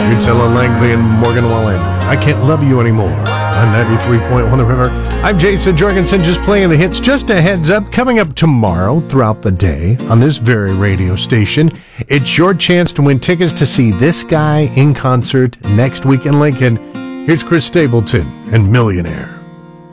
Utella Langley and Morgan Wallen. I Can't Love You Anymore on 93.1 The River. I'm Jason Jorgensen, just playing the hits. Just a heads up, coming up tomorrow throughout the day on this very radio station, it's your chance to win tickets to see this guy in concert next week in Lincoln. Here's Chris Stapleton and Millionaire.